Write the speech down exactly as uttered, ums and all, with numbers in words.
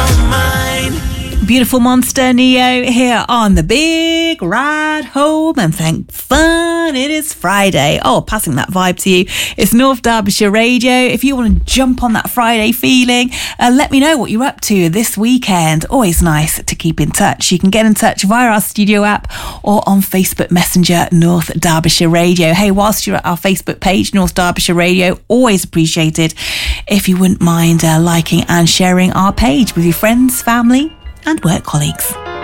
don't mind. Beautiful Monster Neo here on the big ride home, and thank fun it is Friday. Oh, passing that vibe to you. It's North Derbyshire Radio. If you want to jump on that Friday feeling, uh, let me know what you're up to this weekend. Always nice to keep in touch. You can get in touch via our studio app or on Facebook Messenger, North Derbyshire Radio. Hey, whilst you're at our Facebook page, North Derbyshire Radio, always appreciated if you wouldn't mind uh, liking and sharing our page with your friends, family and work colleagues.